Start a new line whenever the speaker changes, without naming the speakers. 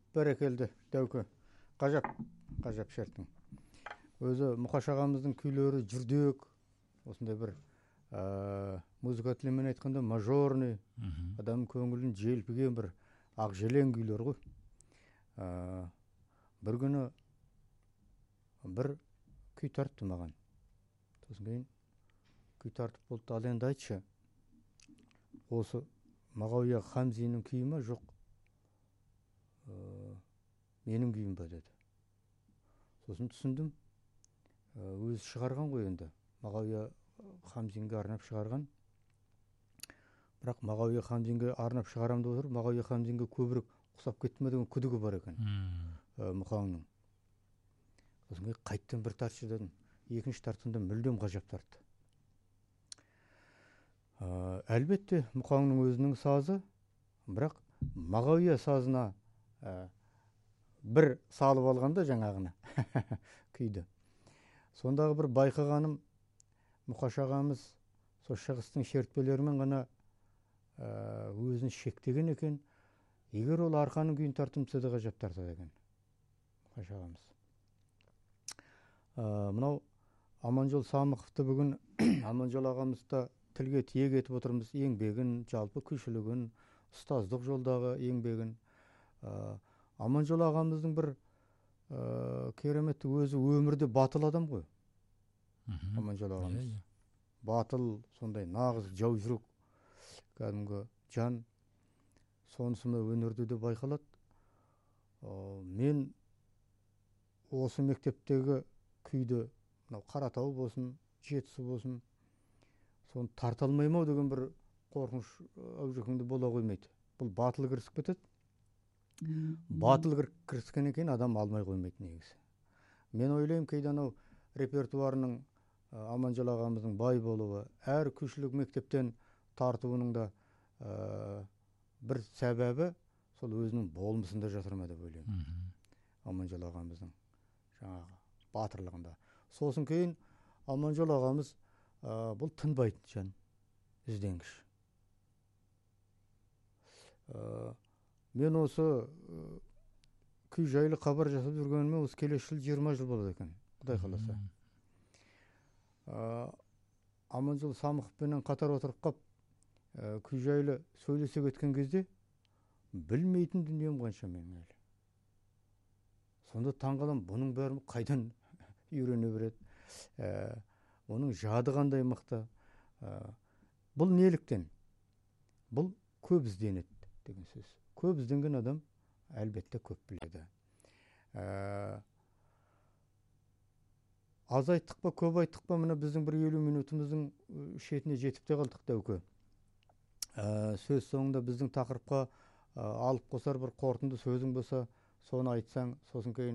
бәрекелді Дәуке. Қажап шерттің. Өзі Мұқаш ағамыздың күйлері жүрдек, осындай бір музыка тілімен айтқанда мажорный, адам көңілін желпіген бір ақжелең күйлер ғой. Бір күні бір күй тартты маған. Сосын кейін күй тартып болды, ал енді айтшы, осы Мағауия Хамзиннің күйі ма, жоқ менің күйім ба деді. Сосын түсіндім, өзі шығарған ғой енді, Мағауия Хамзинге арнап шығарған. Бірақ Мағауия Хамзинге арнап шығарам деп отыр, Мағауия Хамзинге көбірек ұқсап кетті ме деген күдігі бар екен Мұқаңның. Сосын кейін қайттан бір тартшы дедім. Екінші тартқанда мүлдем ғажап тартты. Әлбетте Мұқаңның өзінің сазы, бірақ Мағауия сазына бір салып алғанда жаңағына күйді. Сондағы бір байқағаным, Мұқаш ағамыз сол шығыстың шертпелерімен ғана өзін шектеген екен. Егер ол арқаның күйін тартымса да ғажап тартады екен Мұқаш ағамыз. Мынау Аманжол Самықовты бүгін Аманжол ағамызда тілге тиек етіп отырмыз. Еңбегін, жалпы күйшілігін, ұстаздық жолдағы еңбегін. Аманжол ағамыздың бір кереметті өзі өмірде батыл адам ғой. Аманжол ағамыз. Батыл, сондай нағыз жау жүрек, кәдімгі жан. Сонысыны өнерде де байқалады. Мен осы мектептегі күйді, Қаратау болсын, Жетісу болсын, соны тарта алмаймау деген бір қорқыныш аужекеңде бола қоймайды. Бұл батыл кірісіп кетеді. Батыл кіріскен екен адам алмай қоймайды негізі. Мен ойлаймын, кейде анау репертуарының Аманжол ағамыздың бай болуы, әр күйшілік мектептен тартуының да бір сәбәбі сол өзінің болмысында жатыр ма деп ойлаймын. Аманжол ағамыздың жаңағы батырлығында. Сосын кейін Аманжол ағамыз бұл тынбайтын жан, ізденгіш. Мен осы күй жайлы хабар жасап жүргеніме осы келесі жыл 20 жыл болады екен, Құдай қаласа. Аманжол Самықовпенен қатар отырып қап, күй жайлы сөйлесе кеткен кезде білмейтін дүнием қанша менің әлі. Сонда таңғалам, бұның бәрін қайдан үйрене береді, оның жады қандай мықты. Бұл неліктен? Бұл көп ізденеді деген сөз. Көп ізденген адам әлбетте көп біледі. Аз айттық па, көп айттық па, мына біздің бір 50 минутымыздың шетіне жетіп те қалдық Дәуке. Сөз соңында біздің тақырыпқа алып қосар бір қорытынды сөзің болса, соны айтсаң, сосын кейін